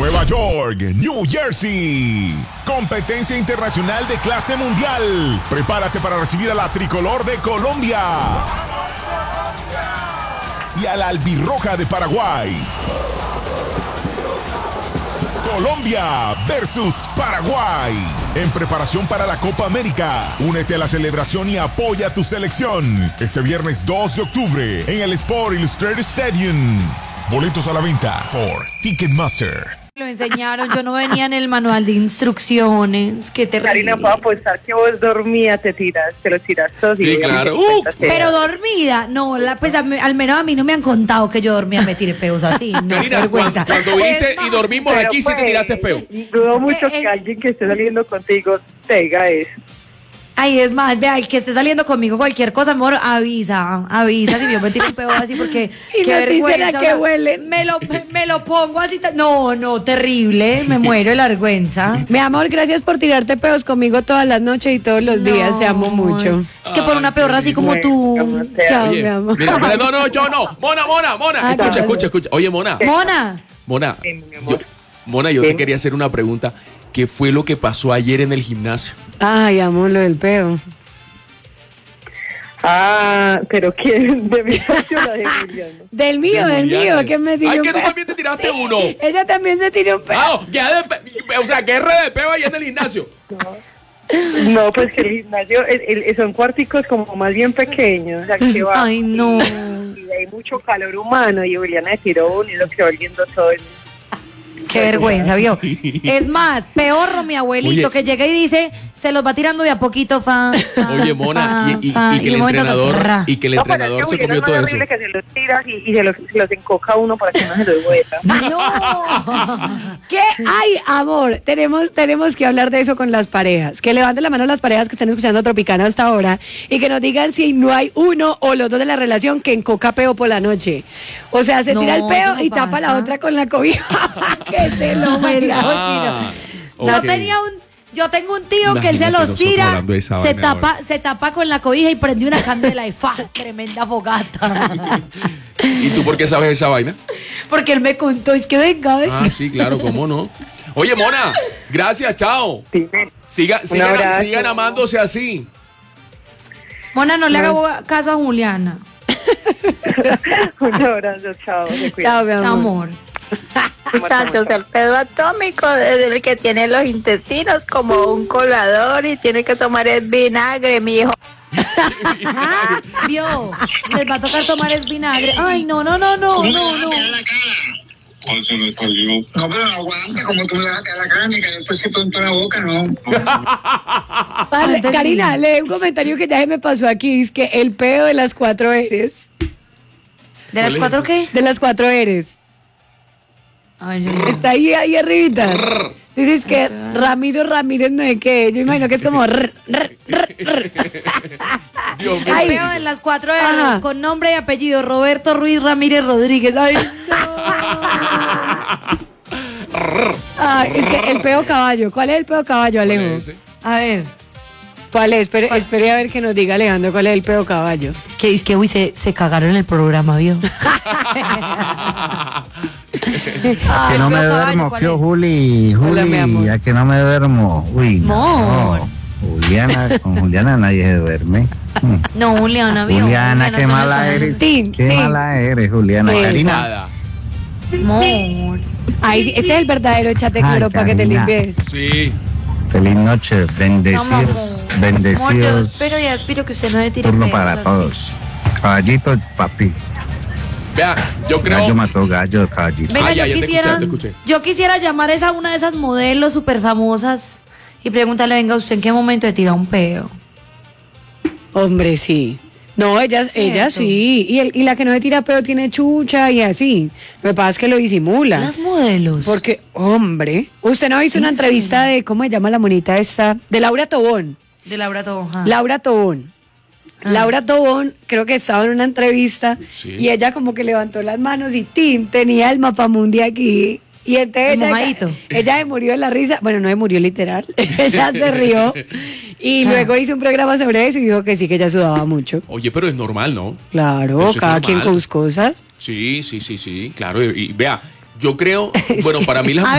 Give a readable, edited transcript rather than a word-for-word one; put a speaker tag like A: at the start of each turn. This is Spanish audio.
A: Nueva York, New Jersey. Competencia internacional de clase mundial. Prepárate para recibir a la tricolor de Colombia y a la albirroja de Paraguay. Colombia versus Paraguay. En preparación para la Copa América. Únete a la celebración y apoya a tu selección. Este viernes 2 de octubre en el Sport Illustrated Stadium. Boletos a la venta por Ticketmaster.
B: Lo enseñaron, yo no venía en el manual de instrucciones. Qué terrible.
C: Karina, puedo apostar que vos dormías, te los tiras todos.
D: Sí, claro.
B: Pero dormida, no, pues al menos a mí no me han contado que yo dormía, me tiré peos así. No,
D: Karina, cuando viniste y dormimos
C: pero
D: aquí, sí te tiraste peo.
C: Dudo mucho que alguien que esté saliendo contigo te diga eso.
B: Ay, es más, vea, el que esté saliendo conmigo cualquier cosa, amor, avisa si yo me tiro un peo así porque
E: y
B: qué vergüenza.
E: Que huele.
B: Me lo pongo así, no, terrible, me muero de la vergüenza.
E: Mi amor, gracias por tirarte peos conmigo todas las noches y todos los días, te amo mucho.
B: Es que por una peorra así como tú.
E: Chao,
D: Oye,
E: mi amor.
D: Mira, no, yo no. Mona. Escucha. Oye, Mona.
B: Mona.
C: Sí, mi amor.
D: Mona, yo te quería hacer una pregunta. ¿Qué fue lo que pasó ayer en el gimnasio?
E: Ay, amor, lo del peo.
C: Pero ¿quién? De mi socio la de Juliana.
E: Del mío, que me tiró
D: Ay,
E: un
D: que tú
E: peo.
D: también te tiraste uno.
E: Ella también se tiró un peo.
D: Ah, o sea, guerra de peo allá en el gimnasio.
C: No, pues que el gimnasio son cuarticos como más bien pequeños. O sea, que va,
B: Ay, no.
C: y hay mucho calor humano y Juliana se tiró uno y lo quedó oliendo todo el...
B: Qué vergüenza, vio. Es más, peor mi abuelito,
D: Oye.
B: que llega y dice, se los va tirando de a poquito,
D: Oye, Mona, y que el entrenador se comió todo eso.
C: Es horrible que se los tira y se los encoca uno para que no se los huela.
B: No.
E: ¿Qué hay, amor? Tenemos que hablar de eso con las parejas. Que levanten la mano las parejas que están escuchando Tropicana hasta ahora y que nos digan si no hay uno o los dos de la relación que encoca peo por la noche. O sea, se tira el peo
B: eso no
E: y tapa
B: pasa.
E: la otra con la cobija. Que te lo relajo, chino.
B: Yo tengo un tío que él se
D: Imagínate
B: los
D: nosotros
B: tira,
D: hablando de esa vaina
B: se tapa con la cobija y prende una candela y ¡fa! Tremenda fogata.
D: ¿Y tú por qué sabes esa vaina?
B: Porque él me contó, es que venga.
D: Ah, sí, claro, cómo no. Oye, Mona, gracias, chao. Sigan amándose así.
B: Mona, no le haga caso a Juliana.
C: Un abrazo, chao.
E: Chao, mi amor.
B: Chao, amor.
F: Muchachos, el pedo atómico es el que tiene los intestinos como un colador y tiene que tomar el vinagre, mijo.
B: Vio, les va a tocar tomar el vinagre. Ay, no.
G: ¿Cómo le vas a caer la cara?
H: Eso no salió.
G: No, pero no aguanta, como tú le vas a caer la cara, ni que después se pronto en la boca, no.
E: Vale,
B: entendí.
E: Karina, lee un comentario que ya se me pasó aquí. Es que el peo de las 4 eres.
B: ¿De las 4 qué?
E: De las 4 eres.
B: Ay, yo no.
E: Está ahí arribita. Dices que Ramiro Ramírez no es que. Yo imagino que es como.
D: Dios mío.
B: El
E: Ay.
B: peo de las 4
E: Ajá.
B: con nombre y apellido, Roberto Ruiz Ramírez Rodríguez. Ay,
E: Es que el peo caballo. ¿Cuál es el peo caballo, Alejo?
D: Ese.
B: a ver,
E: ¿Cuál es? Espere a ver que nos diga Alejandro cuál es el peo caballo.
B: es que uy, se cagaron en el programa, ¿vio?
E: Ay,
I: Que no me
B: peo caballo,
I: duermo,
B: ¿cuál
I: ¿qué
B: es?
I: Juli?
E: Hola, mi amor.
I: Ya que no me duermo. Uy,
B: Amor.
I: no. Con Juliana nadie se duerme.
B: No, Juliana, ¿vio?
I: Juliana, qué
B: suena
I: mala
B: esa-
I: eres.
E: Tin,
I: Qué
E: tin.
I: mala eres, Juliana.
E: Esa.
I: Karina.
D: Nada.
B: Amor.
E: Ay, sí, ese es el verdadero chat de
I: Ay,
E: cloro para que te
I: Karina.
E: limpies.
D: Sí.
I: Feliz noche. Bendecidos.
B: Amor, yo
I: Bendecidos.
B: espero y aspiro que usted no le tire
I: Turno
B: pedos
I: para
B: así.
I: todos. Caballito, papi.
D: Vea, yo creo.
I: Gallo mató gallo, caballito.
B: Venga,
D: Ya
B: yo
D: te
B: quisiera,
D: escuché.
B: yo quisiera llamar a una de esas modelos súper famosas y preguntarle, venga, ¿usted en qué momento le tira un peo?
E: Hombre, sí. No, ella sí. Y la que no se tira peo tiene chucha y así. Lo que pasa es que lo disimula.
B: Las modelos.
E: Porque, hombre, usted no ha visto una entrevista de, ¿cómo se llama la monita esta? De Laura Tobón.
B: De Laura Toja.
E: Laura Tobón. Laura Tobón, creo que estaba en una entrevista
D: Sí.
E: y ella como que levantó las manos y ¡tin! Tenía el mapamundi aquí. Y entonces
B: Mojadito.
E: ella se murió de la risa. Bueno, no se murió literal. Ella se rió. Y luego hizo un programa sobre eso y dijo que sí, que ella sudaba mucho.
D: Oye, pero es normal, ¿no?
E: Claro,
D: Eso es
E: cada quien
D: normal.
E: con sus cosas.
D: Sí, claro. Y vea, yo creo, bueno, para mí las
B: A